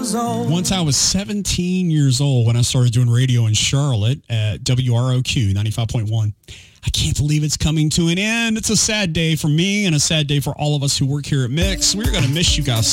years old. Once I was 17 years old when I started doing radio in Charlotte at WROQ 95.1. I can't believe it's coming to an end. It's a sad day for me and a sad day for all of us who work here at Mix. We're going to miss you guys